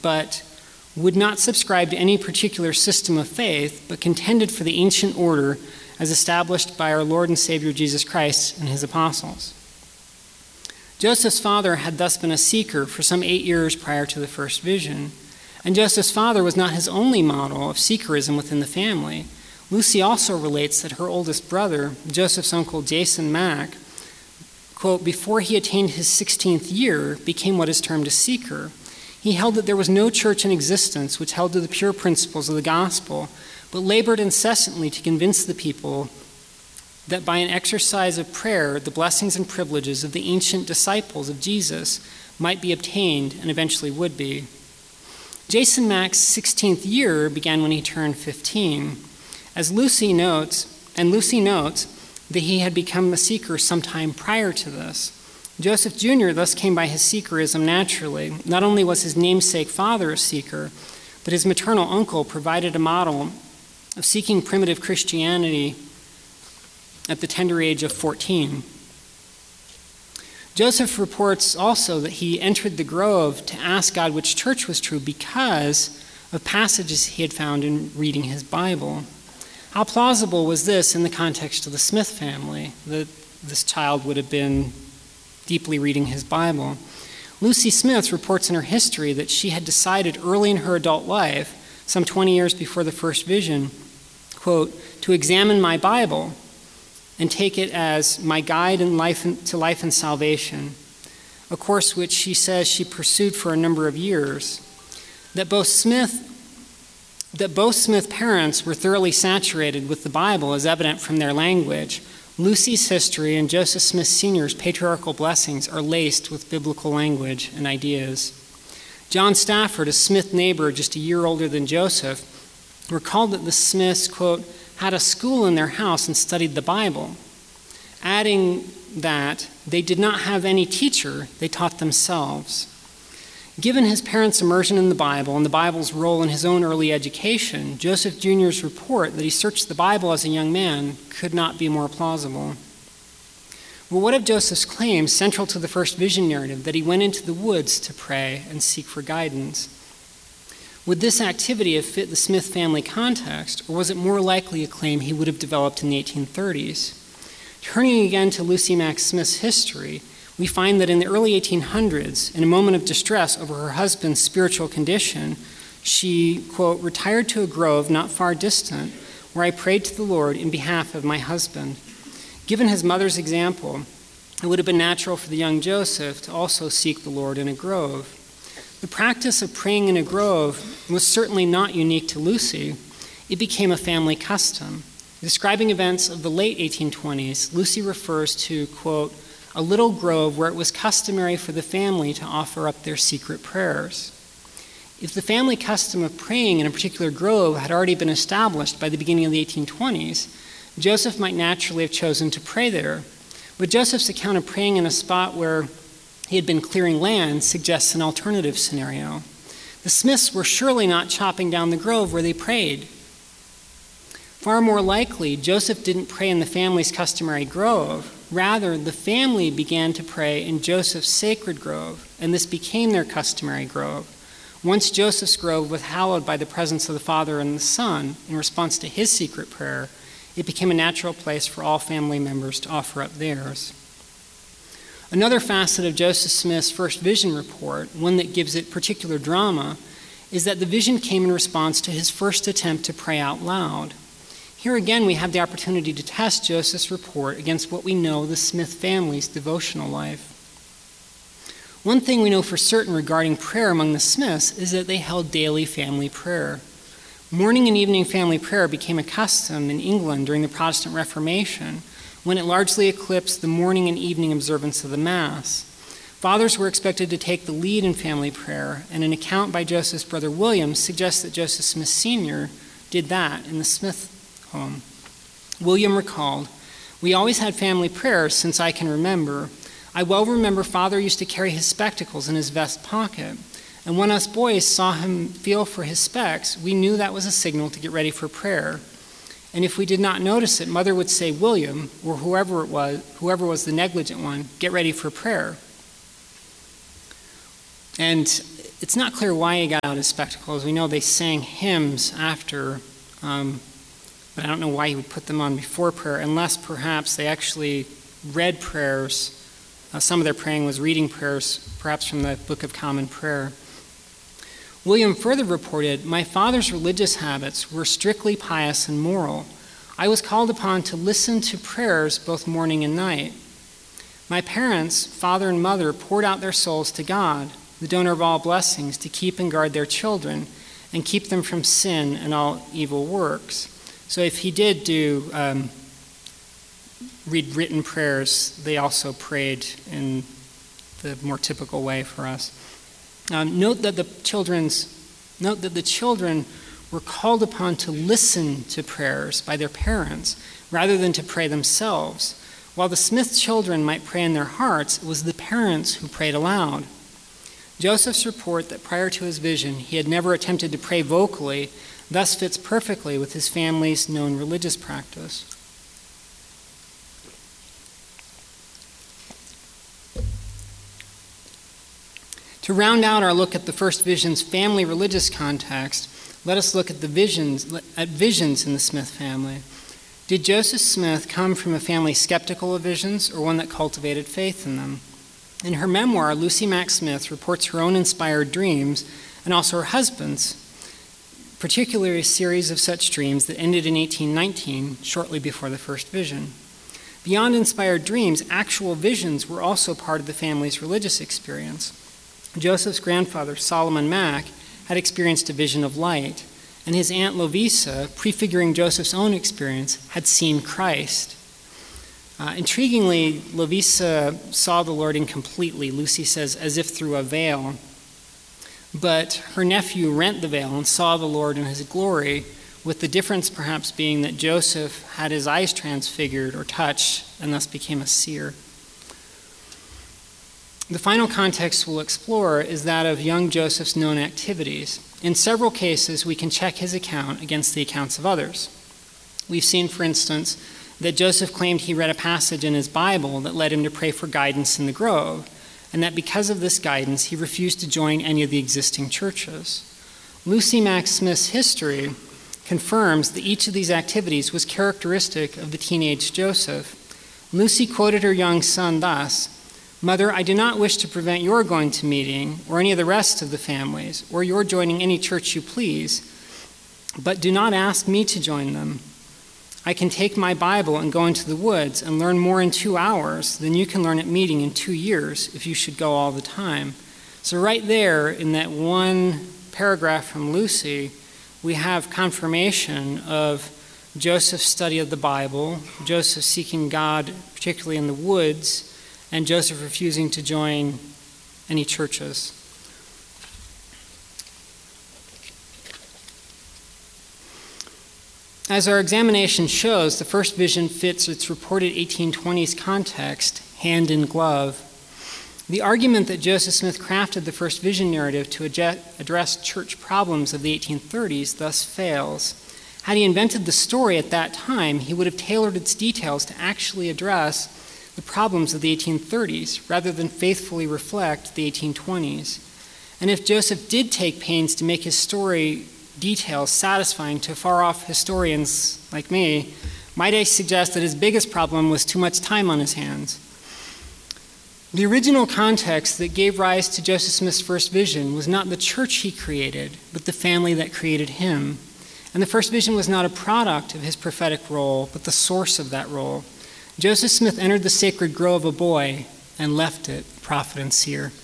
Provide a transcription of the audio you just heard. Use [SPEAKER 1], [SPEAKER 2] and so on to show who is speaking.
[SPEAKER 1] but would not subscribe to any particular system of faith, but contended for the ancient order as established by our Lord and Savior Jesus Christ and his apostles. Joseph's father had thus been a seeker for some 8 years prior to the first vision, and Joseph's father was not his only model of seekerism within the family. Lucy also relates that her oldest brother, Joseph's uncle Jason Mack, quote, before he attained his 16th year, became what is termed a seeker. He held that there was no church in existence which held to the pure principles of the gospel, but labored incessantly to convince the people that by an exercise of prayer, the blessings and privileges of the ancient disciples of Jesus might be obtained and eventually would be. Jason Mack's 16th year began when he turned 15. Lucy notes that he had become a seeker sometime prior to this. Joseph Jr. thus came by his seekerism naturally. Not only was his namesake father a seeker, but his maternal uncle provided a model of seeking primitive Christianity at the tender age of 14. Joseph reports also that he entered the grove to ask God which church was true because of passages he had found in reading his Bible. How plausible was this in the context of the Smith family, that this child would have been deeply reading his Bible? Lucy Smith reports in her history that she had decided early in her adult life, some 20 years before the first vision, quote, to examine my Bible and take it as my guide in to life and salvation, a course which she says she pursued for a number of years. That both Smith parents were thoroughly saturated with the Bible is evident from their language. Lucy's history and Joseph Smith Sr.'s patriarchal blessings are laced with biblical language and ideas. John Stafford, a Smith neighbor just a year older than Joseph, recalled that the Smiths, quote, had a school in their house and studied the Bible, adding that they did not have any teacher, they taught themselves. Given his parents' immersion in the Bible and the Bible's role in his own early education, Joseph Jr.'s report that he searched the Bible as a young man could not be more plausible. Well, what of Joseph's claim, central to the first vision narrative, that he went into the woods to pray and seek for guidance? Would this activity have fit the Smith family context, or was it more likely a claim he would have developed in the 1830s? Turning again to Lucy Mack Smith's history, we find that in the early 1800s, in a moment of distress over her husband's spiritual condition, she, quote, retired to a grove not far distant, where I prayed to the Lord in behalf of my husband. Given his mother's example, it would have been natural for the young Joseph to also seek the Lord in a grove. The practice of praying in a grove was certainly not unique to Lucy. It became a family custom. Describing events of the late 1820s, Lucy refers to, quote, a little grove where it was customary for the family to offer up their secret prayers. If the family custom of praying in a particular grove had already been established by the beginning of the 1820s, Joseph might naturally have chosen to pray there. But Joseph's account of praying in a spot where he had been clearing land suggests an alternative scenario. The Smiths were surely not chopping down the grove where they prayed. Far more likely, Joseph didn't pray in the family's customary grove. Rather, the family began to pray in Joseph's sacred grove, and this became their customary grove. Once Joseph's grove was hallowed by the presence of the Father and the Son in response to his secret prayer, it became a natural place for all family members to offer up theirs. Another facet of Joseph Smith's first vision report, one that gives it particular drama, is that the vision came in response to his first attempt to pray out loud. Here again, we have the opportunity to test Joseph's report against what we know of the Smith family's devotional life. One thing we know for certain regarding prayer among the Smiths is that they held daily family prayer. Morning and evening family prayer became a custom in England during the Protestant Reformation, when it largely eclipsed the morning and evening observance of the Mass. Fathers were expected to take the lead in family prayer, and an account by Joseph's brother William suggests that Joseph Smith Sr. did that in the Smith home. William recalled, "We always had family prayers since I can remember. I well remember Father used to carry his spectacles in his vest pocket, and when us boys saw him feel for his specs, we knew that was a signal to get ready for prayer. And if we did not notice it, Mother would say, 'William,' or whoever was the negligent one, 'get ready for prayer.'" And It's not clear why he got out his spectacles. We know they sang hymns after, but I don't know why he would put them on before prayer, unless perhaps they actually read prayers. Some of their praying was reading prayers, perhaps from the Book of Common Prayer. William further reported, "My father's religious habits were strictly pious and moral. I was called upon to listen to prayers both morning and night. My parents, father and mother, poured out their souls to God, the donor of all blessings, to keep and guard their children and keep them from sin and all evil works." So if he did do read written prayers, they also prayed in the more typical way for us. Note that the children were called upon to listen to prayers by their parents rather than to pray themselves. While the Smith children might pray in their hearts, it was the parents who prayed aloud. Joseph's report that prior to his vision he had never attempted to pray vocally thus fits perfectly with his family's known religious practice. To round out our look at the first vision's family religious context, let us look at visions in the Smith family. Did Joseph Smith come from a family skeptical of visions or one that cultivated faith in them? In her memoir, Lucy Mack Smith reports her own inspired dreams and also her husband's, particularly a series of such dreams that ended in 1819, shortly before the first vision. Beyond inspired dreams, actual visions were also part of the family's religious experience. Joseph's grandfather, Solomon Mack, had experienced a vision of light, and his aunt Lovisa, prefiguring Joseph's own experience, had seen Christ. Intriguingly, Lovisa saw the Lord incompletely, Lucy says, as if through a veil. But her nephew rent the veil and saw the Lord in his glory, with the difference perhaps being that Joseph had his eyes transfigured or touched and thus became a seer. The final context we'll explore is that of young Joseph's known activities. In several cases, we can check his account against the accounts of others. We've seen, for instance, that Joseph claimed he read a passage in his Bible that led him to pray for guidance in the Grove, and that because of this guidance, he refused to join any of the existing churches. Lucy Mack Smith's history confirms that each of these activities was characteristic of the teenage Joseph. Lucy quoted her young son thus, "Mother, I do not wish to prevent your going to meeting or any of the rest of the families, or your joining any church you please, but do not ask me to join them. I can take my Bible and go into the woods and learn more in 2 hours than you can learn at meeting in 2 years if you should go all the time." So right there in that one paragraph from Lucy, we have confirmation of Joseph's study of the Bible, Joseph seeking God, particularly in the woods, and Joseph refusing to join any churches. As our examination shows, the first vision fits its reported 1820s context hand in glove. The argument that Joseph Smith crafted the first vision narrative to address church problems of the 1830s thus fails. Had he invented the story at that time, he would have tailored its details to actually address the problems of the 1830s rather than faithfully reflect the 1820s. And if Joseph did take pains to make his story details satisfying to far-off historians like me, might I suggest that his biggest problem was too much time on his hands. The original context that gave rise to Joseph Smith's first vision was not the church he created, but the family that created him. And the first vision was not a product of his prophetic role, but the source of that role. Joseph Smith entered the sacred grove a boy and left it prophet and seer.